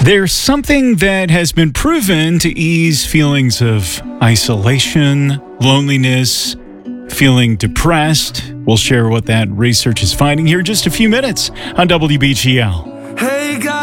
There's something that has been proven to ease feelings of isolation, loneliness, feeling depressed. We'll share what that research is finding here in just a few minutes on WBGL. Hey guys.